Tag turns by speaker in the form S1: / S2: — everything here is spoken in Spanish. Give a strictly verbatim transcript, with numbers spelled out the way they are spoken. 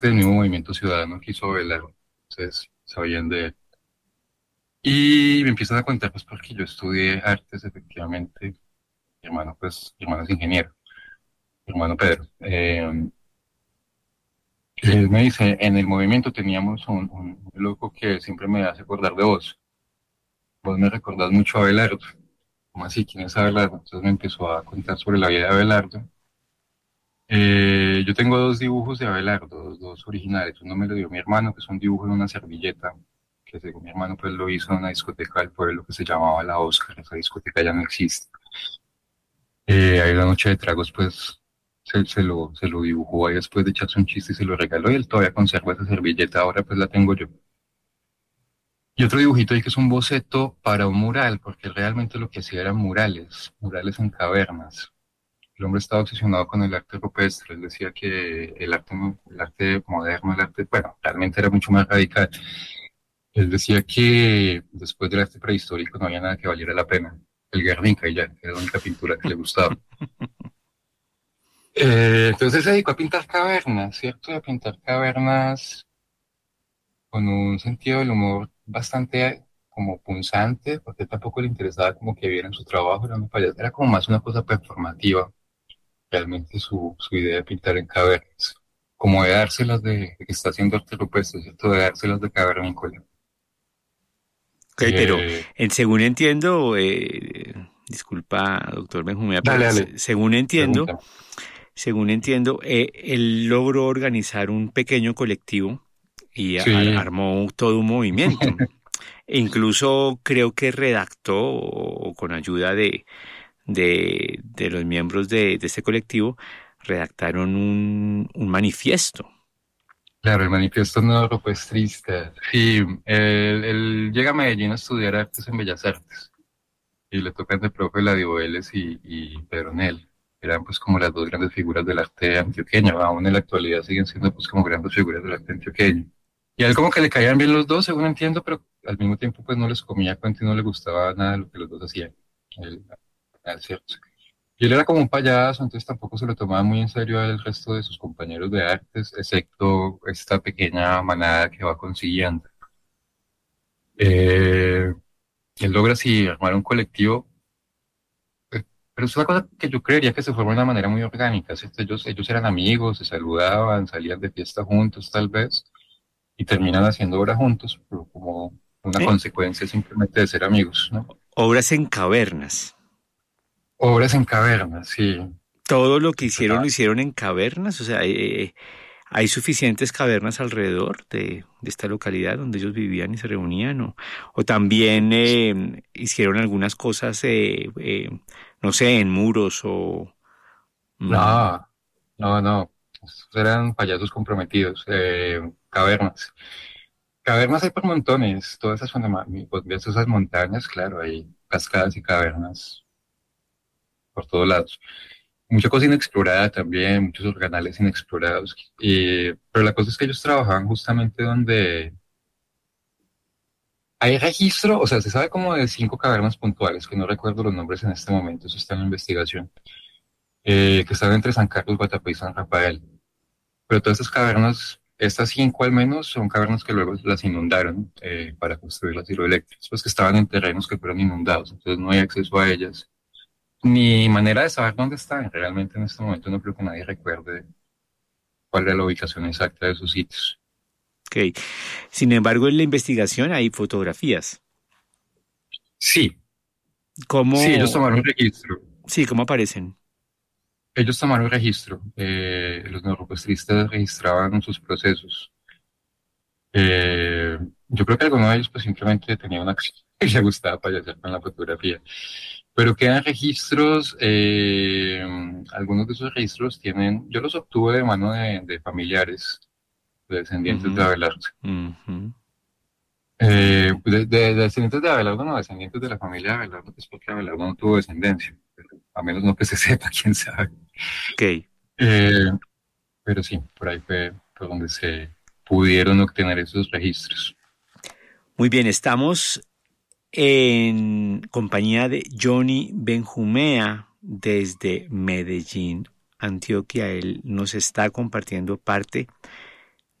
S1: del mismo movimiento ciudadano que hizo Abelardo. Entonces, sabían de él. Y me empiezan a contar, pues, porque yo estudié artes, efectivamente. Mi hermano, pues, mi hermano es ingeniero, mi hermano Pedro. Eh, él me dice, en el movimiento teníamos un, un loco que siempre me hace acordar de vos. Vos me recordás mucho a Abelardo. ¿Cómo así? ¿Quién es Abelardo? Entonces me empezó a contar sobre la vida de Abelardo. Eh, yo tengo dos dibujos de Abelardo, dos, dos originales. Uno me lo dio mi hermano, que es un dibujo en una servilleta, que según mi hermano pues lo hizo en una discoteca del pueblo que se llamaba La Oscar. Esa discoteca ya no existe. Eh, ahí la noche de tragos pues se, se lo, se lo dibujó ahí después de echarse un chiste y se lo regaló y él todavía conserva esa servilleta, ahora pues la tengo yo. Y otro dibujito ahí que es un boceto para un mural, porque él realmente lo que hacía eran murales, murales en cavernas. El hombre estaba obsesionado con el arte rupestre. Él decía que el arte, mo- el arte moderno, el arte, bueno, realmente era mucho más radical. Él decía que después del arte prehistórico no había nada que valiera la pena. El Guernica y ya, era la única pintura que le gustaba. Eh, entonces se dedicó a pintar cavernas, ¿cierto? A pintar cavernas con un sentido del humor bastante como punzante, porque tampoco le interesaba como que vieran su trabajo, era, una payas- era como más una cosa performativa realmente su, su idea de pintar en cavernas, como de dárselas de, de que está haciendo arte rupestre, ¿cierto? De dárselas de cavernícola.
S2: Ok, pero
S1: Eh,
S2: en, según entiendo, eh, disculpa, doctor Benjumea, pero
S1: dale, dale,
S2: se- según entiendo,
S1: pregúntame.
S2: según entiendo, eh, él logró organizar un pequeño colectivo y a- ar-
S1: Sí,
S2: armó todo un movimiento. E incluso creo que redactó, o con ayuda de, de, de los miembros de, de este colectivo, redactaron un, un manifiesto.
S1: claro, el manifiesto no rupestrista. Sí, él, él llega a Medellín a estudiar artes en Bellas Artes y le tocan de profe Eladio Vélez y, y Pedro Nel. Eran pues como las dos grandes figuras del arte antioqueño, aún en la actualidad siguen siendo pues como grandes figuras del arte antioqueño. Y a él como que le caían bien los dos, según entiendo, pero al mismo tiempo pues no les comía cuenta y no le gustaba nada de lo que los dos hacían. Él, ah, cierto. Y él era como un payaso, entonces tampoco se lo tomaba muy en serio al resto de sus compañeros de artes, excepto esta pequeña manada que va consiguiendo. Eh, él logra así armar un colectivo, eh, pero es una cosa que yo creería que se forma de una manera muy orgánica, ¿cierto? Ellos, ellos eran amigos, se saludaban, salían de fiesta juntos tal vez, y terminan haciendo obra juntos, pero como una
S2: ¿Eh?
S1: consecuencia simplemente de ser amigos, ¿no?
S2: Obras en cavernas.
S1: Obras en cavernas, sí.
S2: Todo lo que hicieron lo
S1: Empezaban.
S2: hicieron en cavernas, o sea, eh, hay suficientes cavernas alrededor de, de esta localidad donde ellos vivían y se reunían, o, o también eh, hicieron algunas cosas, eh, eh, no sé, en muros o... mm,
S1: No, no, no. Estos eran payasos comprometidos. Eh, cavernas. Cavernas hay por montones. Todas esas son, pues, ves esas montañas, claro, hay cascadas y cavernas por todos lados. Mucha cosa inexplorada también, muchos organales inexplorados. Y, pero la cosa es que ellos trabajaban justamente donde hay registro, o sea, se sabe como de cinco cavernas puntuales, que no recuerdo los nombres en este momento, eso está en la investigación, eh, que están entre San Carlos, Guatapé y San Rafael. Pero todas estas cavernas, estas cinco al menos, son cavernas que luego las inundaron eh, para construir las hidroeléctricas, pues que estaban en terrenos que fueron inundados, entonces no hay acceso a ellas, ni manera de saber dónde están. Realmente en este momento no creo que nadie recuerde cuál era la ubicación exacta de esos sitios.
S2: ok. Sin embargo, en la investigación hay fotografías.
S1: Sí, sí, ellos
S2: ¿Cómo,
S1: tomaron registro.
S2: sí, cómo aparecen?
S1: Ellos tomaron registro. Eh, los neuropostristas registraban sus procesos. Eh, yo creo que alguno de ellos pues simplemente tenía una cosa y le gustaba payasear con la fotografía. Pero quedan registros, eh, algunos de esos registros tienen, yo los obtuve de mano de, de familiares, de descendientes de
S2: Ujú,
S1: Abelardo.
S2: ujú.
S1: Eh, de, de- de descendientes de Abelardo, no, descendientes de la familia de Abelardo, pues porque Abelardo no tuvo descendencia, pero a menos no que se sepa, quién sabe.
S2: Ok.
S1: Eh, pero sí, por ahí fue por donde se pudieron obtener esos registros.
S2: Muy bien, estamos en compañía de Johnny Benjumea desde Medellín, Antioquia. Él nos está compartiendo parte